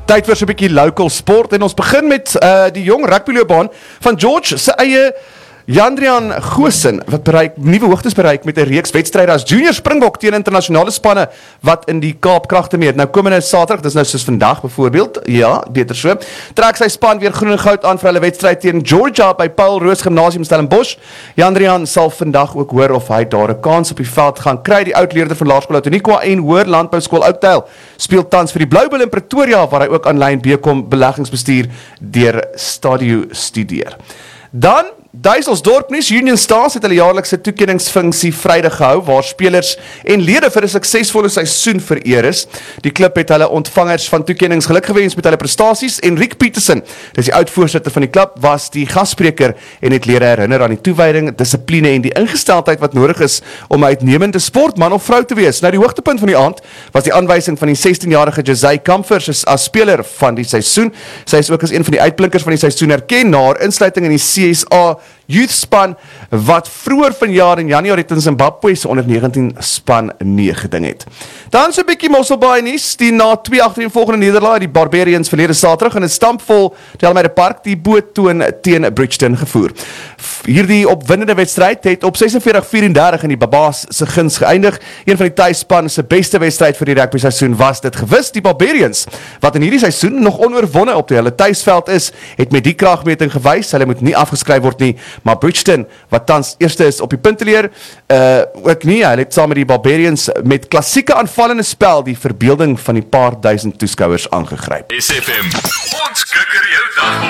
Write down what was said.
Tyd vir so 'n bietjie local sport en ons begin met die jong rugbyloopbaan van George se eie Jandrian Goosen wat nuwe hoogtes bereik met 'n reeks wedstryde as junior Springbok teen internasionale spanne wat in die Kaap kragte meet. Nou komende Saterdag, dis nou soos vandag byvoorbeeld, ja, beter so, trek sy span weer groen en goud aan vir hulle wedstryd teen Georgia by Paul Roos Gimnasium Stellenbosch. Jandrian sal vandag ook hoor of hy daar 'n kans op die veld gaan kry. Die oud-leerder van Laerskool Outeniqua en Hoër Landbouskool Oudtshoorn speel tans vir die Bloubulle in Pretoria waar hy ook aanlyn BCom beleggingsbestuur deur Stadio studeer. Dan Duiselsdorp nuus, Union Stars het hulle jaarlikse toekenningsfunksie Vrydag gehou waar spelers en lede vir 'n suksesvolle seisoen vereer is. Die klub het hulle ontvangers van toekennings geluk gewens met hulle prestasies en Rick Peterson, dis die oud-voorsitter van die klub, was die gasspreker en het lede herinner aan die toewyding, dissipline en die ingesteldheid wat nodig is om 'n uitnemende sportman of vrou te wees. Nou die hoogtepunt van die aand was die aanwysing van die 16-jarige Jazay Comfort as speler van die seisoen. Sy is ook as een van die uitblinkers van die seisoen erken na haar insluiting in die CSA Youth span wat vroeër vanjaar in Januarie teen Zimbabwe se onder 19 span meegeding het. Dan so 'n bietjie Mosselbaai nuus, die na 2 agtereenvolgende nederlae die Barbarians verlede Saterdag in 'n stampvol die Almeida Park die boottoon teen Bridgeton gevoer. Hierdie opwindende wedstryd het op 46-34 in die Baba's se guns geëindig. Een van die tuisspan se beste wedstryd vir die rugby seisoen was dit gewis. Die Barbarians wat in hierdie seisoen nog onoorwonne op hulle tuisveld is, het met die kragmeting gewys hulle moet nie afgeskryf word nie. Maar Bridgeton, wat tans eerste is op die punteleer, ook nie, hy het saam met die Barbarians met klassieke aanvallende spel die verbeelding van die paar duisend toeskouers aangegryp. SFM, ons kikker jou dag.